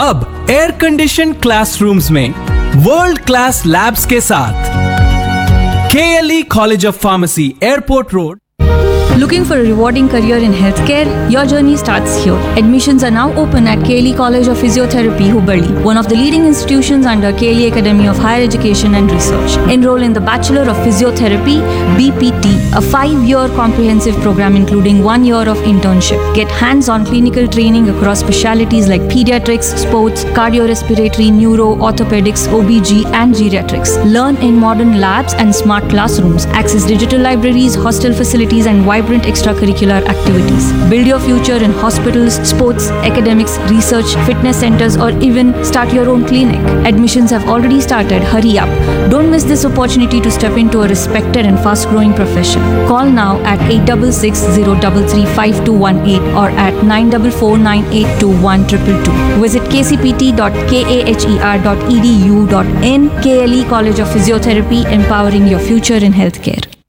अब air condition classrooms में world class labs के साथ KLE College of Pharmacy, Airport Road. Looking for a rewarding career in healthcare? Your journey starts here. Admissions are now open at KLE College of Physiotherapy, Hubballi, one of the leading institutions under KLE Academy of Higher Education and Research. Enroll in the Bachelor of Physiotherapy (BPT), a 5-year comprehensive program including 1 year of internship. Get hands-on clinical training across specialties like pediatrics, sports, cardiorespiratory, neuro, orthopedics, OBG, and geriatrics. Learn in modern labs and smart classrooms. Access digital libraries, hostel facilities, and vibrant extracurricular activities. Build your future in hospitals, sports, academics, research, fitness centers, or even start your own clinic. Admissions have already started. Hurry up. Don't miss this opportunity to step into a respected and fast-growing profession. Call now at 8660335218 or at 9449821222. Visit kcpt.kaher.edu.in. KLE College of Physiotherapy, empowering your future in healthcare.